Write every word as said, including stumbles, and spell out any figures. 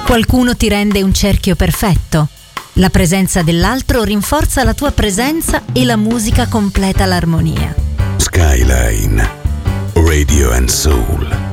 Qualcuno ti rende un cerchio perfetto. La presenza dell'altro rinforza la tua presenza e la musica completa l'armonia. Skyline Radio and Soul.